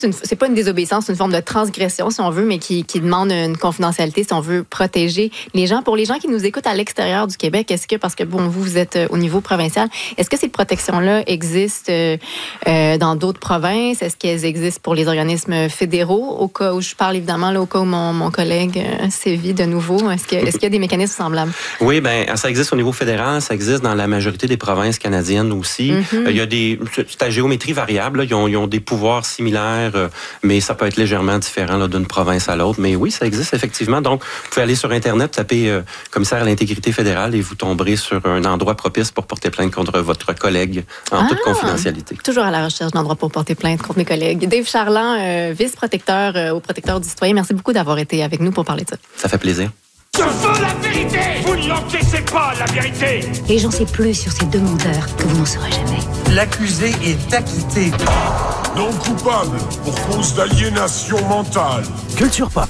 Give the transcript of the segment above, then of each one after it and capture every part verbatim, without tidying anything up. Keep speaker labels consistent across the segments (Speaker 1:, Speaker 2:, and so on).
Speaker 1: c'est pas une désobéissance, c'est une forme de transgression, si on veut, mais qui, qui demande une confidentialité, si on veut protéger les gens. Pour les gens qui nous écoutent à l'extérieur du Québec, est-ce que, parce que bon, vous, vous êtes au niveau provincial, est-ce que ces protections-là existent euh, euh, dans d'autres provinces? Est-ce qu'elles existent pour les organismes fédéraux? Au cas où je parle évidemment, là, au cas où mon, mon collègue euh, sévit de nouveau, est-ce, que, est-ce qu'il y a des mécanismes semblables?
Speaker 2: Oui, bien, ça existe au niveau fédéral, ça existe dans la majorité des provinces canadiennes aussi. Mm-hmm. Il y a des, c'est à géométrie variable, là, ils, ont, ils ont des pouvoirs similaires, mais ça peut être légèrement différent là, d'une province à l'autre. Mais oui, ça existe effectivement. Donc, vous pouvez aller sur Internet, taper euh, commissaire à l'intégrité fédérale et vous tomberez sur un endroit propice pour porter plainte contre votre collègue en ah, toute confidentialité.
Speaker 1: Toujours à la recherche d'endroits pour porter plainte contre mes collègues. Dave Charland, euh, vice-protecteur euh, au protecteur du citoyen, merci beaucoup d'avoir été avec nous pour parler de ça.
Speaker 2: Ça fait plaisir.
Speaker 3: Je veux la vérité! Vous ne l'encaissez pas, la vérité!
Speaker 4: Et j'en sais plus sur ces demandeurs que vous n'en saurez jamais.
Speaker 5: L'accusé est acquitté.
Speaker 6: Non coupable pour cause d'aliénation mentale.
Speaker 5: Culture pop.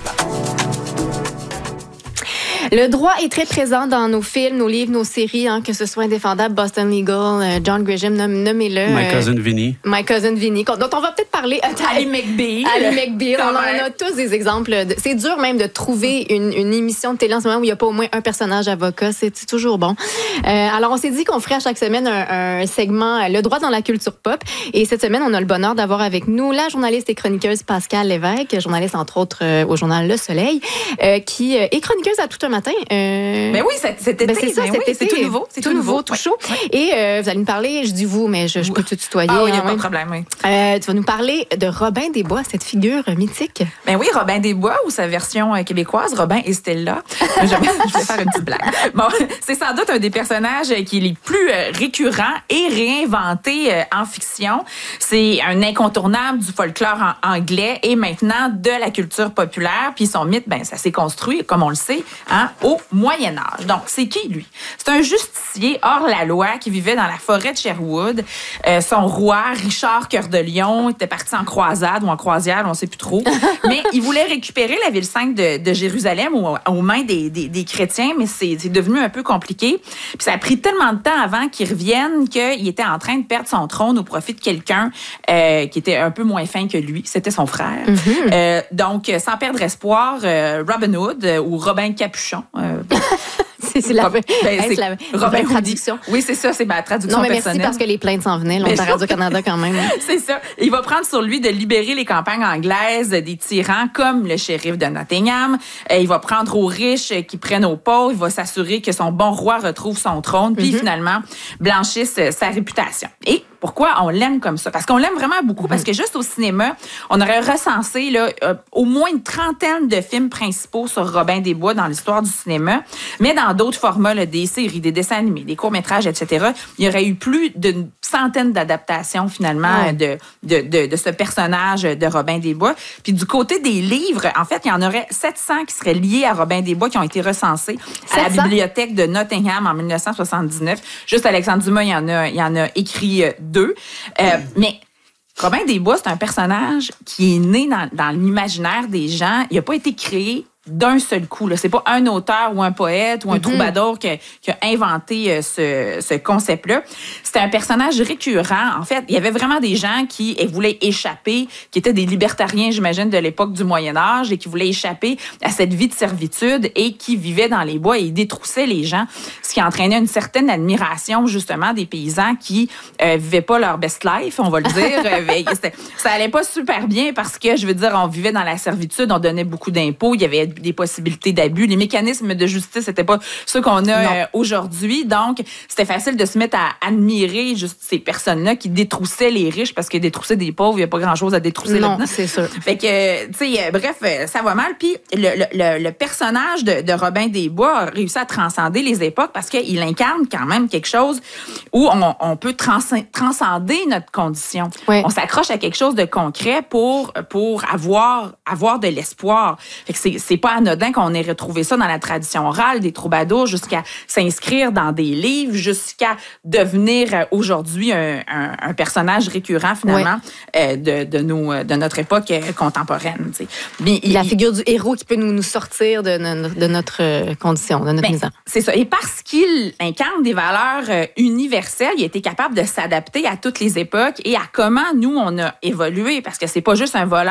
Speaker 1: Le droit est très présent dans nos films, nos livres, nos séries, hein, que ce soit Indéfendable, Boston Legal, euh, John Grisham, nomm, nommez-le.
Speaker 7: My Cousin Vinny.
Speaker 1: My Cousin Vinny, dont on va peut-être parler.
Speaker 8: Ali McBeal.
Speaker 1: Ali McBeal. On en a tous des exemples. De, c'est dur même de trouver une, une émission de télé en ce moment où il n'y a pas au moins un personnage avocat. C'est, c'est toujours bon. Euh, alors, on s'est dit qu'on ferait à chaque semaine un, un segment Le droit dans la culture pop. Et cette semaine, on a le bonheur d'avoir avec nous la journaliste et chroniqueuse Pascale Lévesque, journaliste entre autres euh, au journal Le Soleil, euh, qui euh, est chroniqueuse à tout un matin.
Speaker 8: Euh... Ben oui, cet été.
Speaker 1: Ben c'est ça,
Speaker 8: ben
Speaker 1: cet
Speaker 8: oui,
Speaker 1: été.
Speaker 8: C'est tout nouveau. C'est
Speaker 1: tout,
Speaker 8: tout
Speaker 1: nouveau,
Speaker 8: nouveau,
Speaker 1: tout
Speaker 8: ouais.
Speaker 1: chaud. Ouais. Et euh, vous allez me parler, je dis vous, mais je, je peux te tutoyer.
Speaker 8: Ah oui, il n'y a
Speaker 1: hein,
Speaker 8: pas
Speaker 1: ouais.
Speaker 8: de problème, oui.
Speaker 1: Euh, tu vas nous parler de Robin des Bois, cette figure mythique.
Speaker 8: Ben oui, Robin des Bois, ou sa version euh, québécoise, Robin et Stella. je, vais, je vais faire une petite blague. Bon, c'est sans doute un des personnages qui est les plus euh, récurrents et réinventés euh, en fiction. C'est un incontournable du folklore en anglais et maintenant de la culture populaire. Puis son mythe, ben ça s'est construit, comme on le sait, hein, au Moyen Âge. Donc, c'est qui, lui? C'est un justicier hors la loi qui vivait dans la forêt de Sherwood. Euh, son roi, Richard Cœur de Lion, était parti en croisade ou en croisière, on ne sait plus trop. Mais il voulait récupérer la ville sainte de, de Jérusalem aux, aux mains des, des, des chrétiens, mais c'est, c'est devenu un peu compliqué. Puis ça a pris tellement de temps avant qu'il revienne qu'il était en train de perdre son trône au profit de quelqu'un euh, qui était un peu moins fin que lui. C'était son frère. Mm-hmm. Euh, donc, sans perdre espoir, euh, Robin Hood euh, ou Robin Capuchon... Euh,
Speaker 1: C'est, c'est la,
Speaker 8: ben,
Speaker 1: c'est
Speaker 8: c'est
Speaker 1: la,
Speaker 8: Robin
Speaker 1: la traduction.
Speaker 8: Oui, c'est ça, c'est ma traduction
Speaker 1: non, mais
Speaker 8: personnelle.
Speaker 1: Merci parce que les plaintes s'en venaient. On est à Radio-Canada quand même. Hein.
Speaker 8: C'est ça. Il va prendre sur lui de libérer les campagnes anglaises des tyrans comme le shérif de Nottingham. Il va prendre aux riches qui prennent aux pauvres. Il va s'assurer que son bon roi retrouve son trône. Puis mm-hmm. finalement, blanchisse sa réputation. Et pourquoi on l'aime comme ça? Parce qu'on l'aime vraiment beaucoup. Mm-hmm. Parce que juste au cinéma, on aurait recensé là, euh, au moins une trentaine de films principaux sur Robin des Bois dans l'histoire du cinéma. Mais dans d'autres formats, là, des séries, des dessins animés, des courts-métrages, et cetera, il y aurait eu plus d'une centaine d'adaptations, finalement, ouais. de, de, de, de ce personnage de Robin des Bois. Puis du côté des livres, en fait, il y en aurait sept cents qui seraient liés à Robin des Bois, qui ont été recensés à la bibliothèque de Nottingham en dix-neuf cent soixante-dix-neuf. Juste Alexandre Dumas, il y en a, il y en a écrit deux. Euh, mais... Robin des Bois, c'est un personnage qui est né dans, dans l'imaginaire des gens. Il n'a pas été créé d'un seul coup. Là. C'est pas un auteur ou un poète ou un mm-hmm. troubadour qui a, qui a inventé euh, ce, ce concept-là. C'était un personnage récurrent. En fait, il y avait vraiment des gens qui eh, voulaient échapper, qui étaient des libertariens, j'imagine, de l'époque du Moyen Âge et qui voulaient échapper à cette vie de servitude et qui vivaient dans les bois et détroussaient les gens, ce qui entraînait une certaine admiration, justement, des paysans qui euh, vivaient pas leur best life, on va le dire. Ça allait pas super bien parce que, je veux dire, on vivait dans la servitude, on donnait beaucoup d'impôts, il y avait des possibilités d'abus. Les mécanismes de justice n'étaient pas ceux qu'on a euh, aujourd'hui. Donc, c'était facile de se mettre à admirer juste ces personnes-là qui détroussaient les riches parce que détroussaient des pauvres, il n'y a pas grand-chose à détrousser
Speaker 1: non,
Speaker 8: là-dedans.
Speaker 1: c'est sûr.
Speaker 8: Fait que, tu sais, euh, bref, euh, ça va mal. Puis, le, le, le personnage de, de Robin des Bois a réussi à transcender les époques parce qu'il incarne quand même quelque chose où on, on peut trans- transcender notre condition.
Speaker 1: Oui.
Speaker 8: On s'accroche à quelque chose de concret pour, pour avoir, avoir de l'espoir. Fait que c'est, c'est pas anodin qu'on ait retrouvé ça dans la tradition orale des troubadours jusqu'à s'inscrire dans des livres, jusqu'à devenir aujourd'hui un, un, un personnage récurrent finalement ouais. euh, de, de, nos, de notre époque contemporaine.
Speaker 1: Mais il, la figure du héros qui peut nous, nous sortir de, de, de notre condition, de notre
Speaker 8: ben,
Speaker 1: misère.
Speaker 8: C'est ça. Et parce qu'il incarne des valeurs universelles, il a été capable de s'adapter à toutes les époques et à comment nous, on a évolué. Parce que c'est pas juste un voleur